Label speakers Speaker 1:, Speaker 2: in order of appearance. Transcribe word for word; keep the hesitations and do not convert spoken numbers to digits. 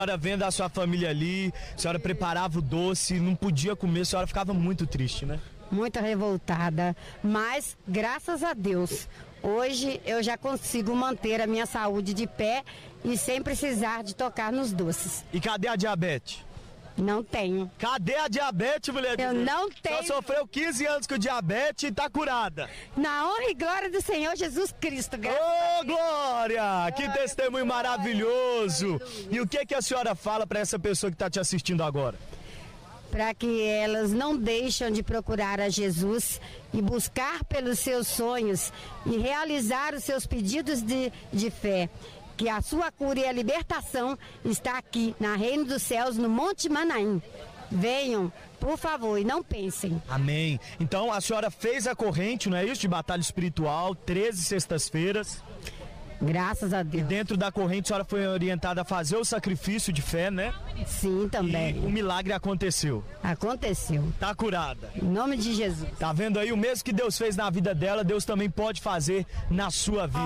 Speaker 1: A senhora vendo a sua família ali, a senhora preparava o doce, não podia comer, a senhora ficava muito triste, né?
Speaker 2: Muito revoltada, mas graças a Deus, hoje eu já consigo manter a minha saúde de pé e sem precisar de tocar nos doces.
Speaker 1: E cadê a diabetes?
Speaker 2: Não tenho.
Speaker 1: Cadê a diabetes, mulher de
Speaker 2: Eu
Speaker 1: Deus?
Speaker 2: não tenho.
Speaker 1: Ela sofreu quinze anos com diabetes e tá curada.
Speaker 2: Na honra e glória do Senhor Jesus Cristo, graças
Speaker 1: Ô, Glória! Que testemunho maravilhoso! E o que que a senhora fala pra essa pessoa que tá te assistindo agora?
Speaker 2: para que elas não deixem de procurar a Jesus e buscar pelos seus sonhos e realizar os seus pedidos de, de fé. Que a sua cura e a libertação está aqui, na Reino dos Céus, no Monte Manaim. Venham, por favor, e não pensem.
Speaker 1: Amém. Então a senhora fez a corrente, não é isso? De batalha espiritual, treze sextas-feiras.
Speaker 2: Graças a Deus.
Speaker 1: E dentro da corrente a senhora foi orientada a fazer o sacrifício de fé, né?
Speaker 2: Sim, também.
Speaker 1: E o milagre aconteceu.
Speaker 2: Aconteceu.
Speaker 1: Tá curada.
Speaker 2: Em nome de Jesus.
Speaker 1: Tá vendo aí? O mesmo que Deus fez na vida dela, Deus também pode fazer na sua vida.